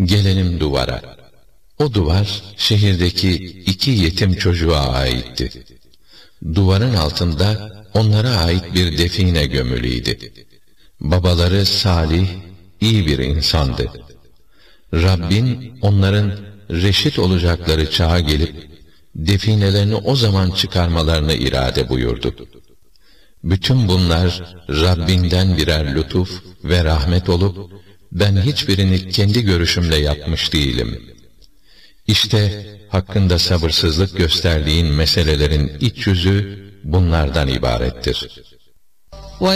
Gelelim duvara. O duvar, şehirdeki 2 yetim çocuğa aitti. Duvarın altında onlara ait bir define gömülüydü. Babaları salih, iyi bir insandı. Rabbin onların reşit olacakları çağa gelip, definelerini o zaman çıkarmalarını irade buyurdu. Bütün bunlar Rabbinden birer lütuf ve rahmet olup, ben hiçbirini kendi görüşümle yapmış değilim. İşte hakkında sabırsızlık gösterdiğin meselelerin iç yüzü bunlardan ibarettir.